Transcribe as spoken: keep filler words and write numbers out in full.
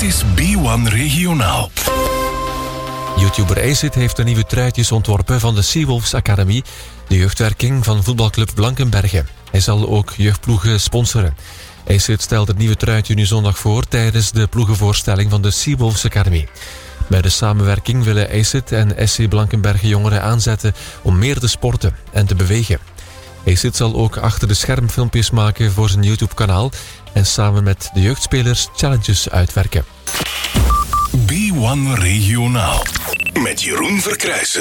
is B één Regionaal. YouTuber Acid heeft de nieuwe truitjes ontworpen van de Seawolves Academy, de jeugdwerking van voetbalclub Blankenbergen. Hij zal ook jeugdploegen sponsoren. Acid stelt het nieuwe truitje nu zondag voor tijdens de ploegenvoorstelling van de Seawolves Academy. Bij de samenwerking willen Acid en S C Blankenbergen jongeren aanzetten om meer te sporten en te bewegen. Acid zal ook achter de schermfilmpjes maken voor zijn YouTube-kanaal en samen met de jeugdspelers challenges uitwerken. B één Regionaal met Jeroen Verkrijsen.